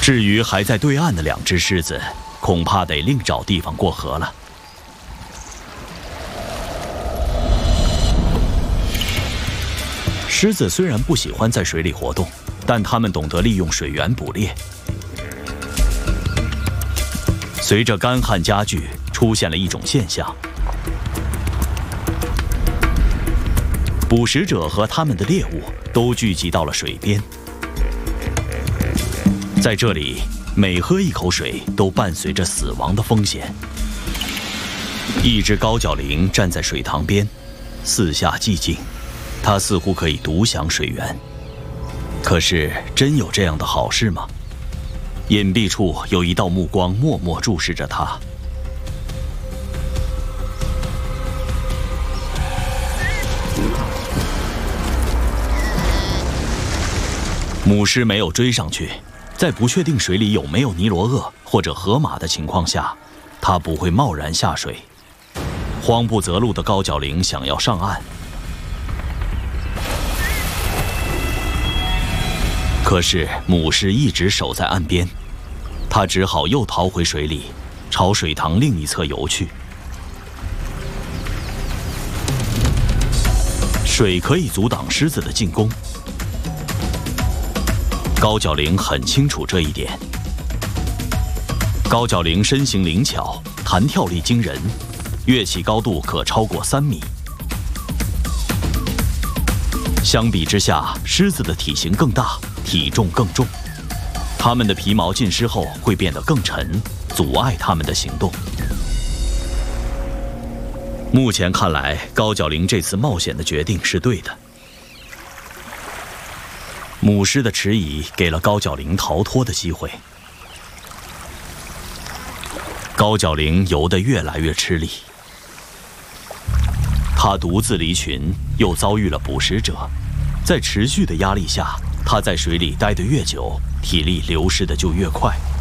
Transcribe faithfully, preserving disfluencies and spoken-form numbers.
至于还在对岸的两只狮子，恐怕得另找地方过河了。狮子虽然不喜欢在水里活动，但它们懂得利用水源捕猎。随着干旱加剧，出现了一种现象：捕食者和他们的猎物都聚集到了水边。在这里，每喝一口水都伴随着死亡的风险。一只高脚羚站在水塘边，四下寂静，它似乎可以独享水源。可是，真有这样的好事吗？隐蔽处有一道目光默默注视着它。母狮没有追上去，在不确定水里有没有尼罗鳄或者河马的情况下，它不会贸然下水。慌不择路的高脚羚想要上岸，可是母狮一直守在岸边，它只好又逃回水里，朝水塘另一侧游去。水可以阻挡狮子的进攻，高脚羚很清楚这一点。高脚羚身形灵巧，弹跳力惊人，跃起高度可超过三米。相比之下，狮子的体型更大，体重更重，它们的皮毛浸湿后会变得更沉，阻碍它们的行动。目前看来，高脚羚这次冒险的决定是对的。母狮的迟疑给了高脚羚逃脱的机会。高脚羚游得越来越吃力，它独自离群，又遭遇了捕食者，在持续的压力下，它在水里待得越久，体力流失的就越快。